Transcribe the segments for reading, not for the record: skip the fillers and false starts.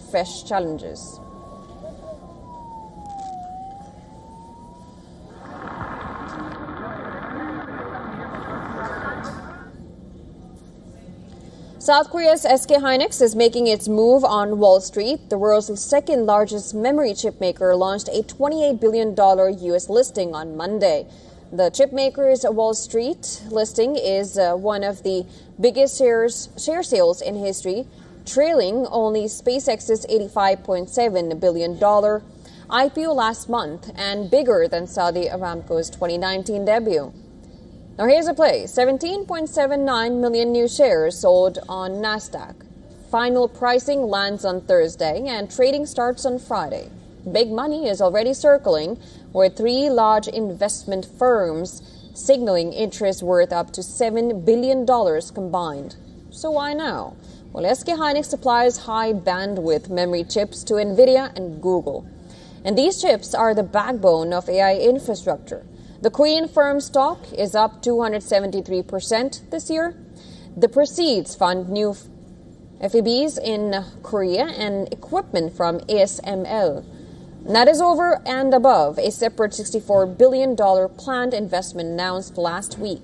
fresh challenges. South Korea's SK Hynix is making its move on Wall Street. The world's second largest memory chip maker launched a $28 billion U.S. listing on Monday. The chip maker's Wall Street listing is one of the biggest share sales in history, trailing only SpaceX's $85.7 billion IPO last month and bigger than Saudi Aramco's 2019 debut. Now here's a play. 17.79 million new shares sold on NASDAQ. Final pricing lands on Thursday and trading starts on Friday. Big money is already circling, with 3 large investment firms signaling interest worth up to $7 billion combined. So why now? Well, SK Hynix supplies high bandwidth memory chips to NVIDIA and Google. And these chips are the backbone of AI infrastructure. The Korean firm's stock is up 273% this year. The proceeds fund new FABs in Korea and equipment from ASML. And that is over and above a separate $64 billion planned investment announced last week.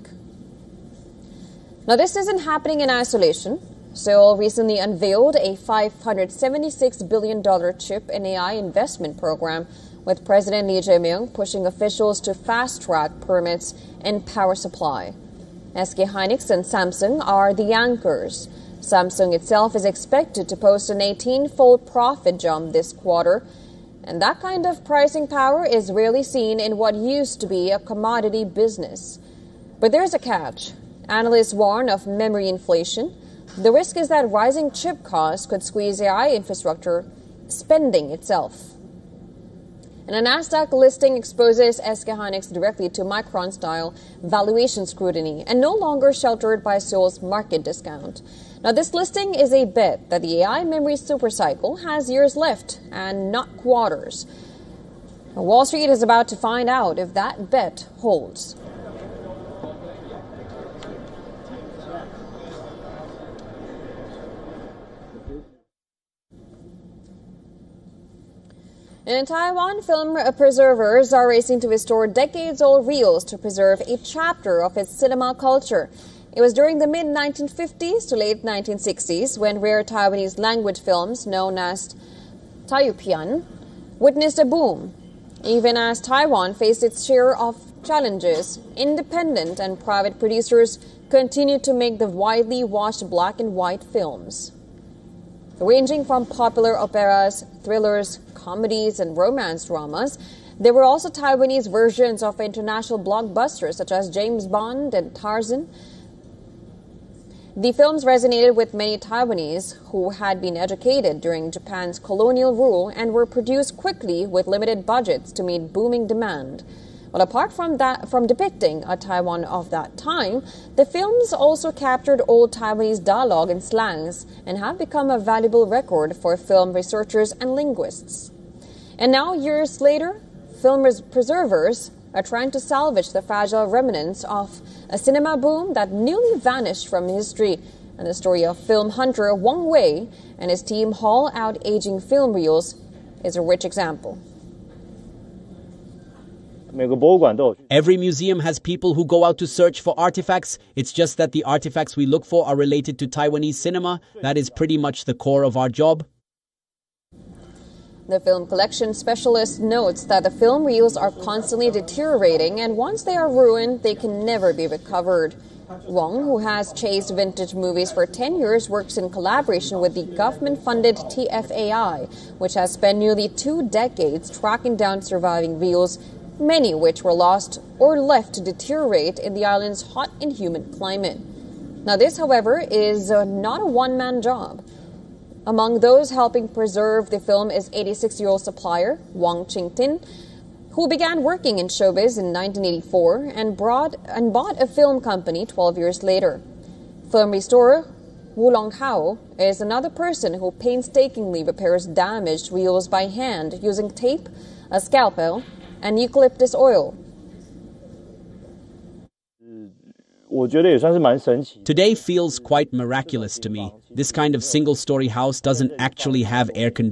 Now, this isn't happening in isolation. Seoul recently unveiled a $576 billion chip and AI investment program, with President Lee Jae-myung pushing officials to fast-track permits and power supply. SK Hynix and Samsung are the anchors. Samsung itself is expected to post an 18-fold profit jump this quarter, and that kind of pricing power is rarely seen in what used to be a commodity business. But there's a catch. Analysts warn of memory inflation. The risk is that rising chip costs could squeeze AI infrastructure spending itself. And a NASDAQ listing exposes SK Hynix directly to Micron-style valuation scrutiny and no longer sheltered by Seoul's market discount. Now, this listing is a bet that the AI memory supercycle has years left and not quarters. Now, Wall Street is about to find out if that bet holds. In Taiwan, film preservers are racing to restore decades-old reels to preserve a chapter of its cinema culture. It was during the mid-1950s to late 1960s when rare Taiwanese language films known as Tayupian witnessed a boom. Even as Taiwan faced its share of challenges, independent and private producers continued to make the widely watched black and white films. Ranging from popular operas, thrillers, comedies, and romance dramas, there were also Taiwanese versions of international blockbusters such as James Bond and Tarzan. The films resonated with many Taiwanese who had been educated during Japan's colonial rule and were produced quickly with limited budgets to meet booming demand. Well, apart from depicting a Taiwan of that time, the films also captured old Taiwanese dialogue and slangs and have become a valuable record for film researchers and linguists. And now, years later, film preservers are trying to salvage the fragile remnants of a cinema boom that nearly vanished from history. And the story of film hunter Wang Wei and his team haul out aging film reels is a rich example. Every museum has people who go out to search for artifacts. It's just that the artifacts we look for are related to Taiwanese cinema. That is pretty much the core of our job. The film collection specialist notes that the film reels are constantly deteriorating, and once they are ruined, they can never be recovered. Wong, who has chased vintage movies for 10 years, works in collaboration with the government-funded TFAI, which has spent nearly 2 decades tracking down surviving reels, many which were lost or left to deteriorate in the island's hot and humid climate. Now, this, however, is not a one-man job. Among those helping preserve the film is 86-year-old supplier Wang Qingtin, who began working in showbiz in 1984 and bought a film company 12 years later. Film restorer Wu Longhao is another person who painstakingly repairs damaged reels by hand using tape, a scalpel, and eucalyptus oil. Today feels quite miraculous to me. This kind of single-story house doesn't actually have air conditioning.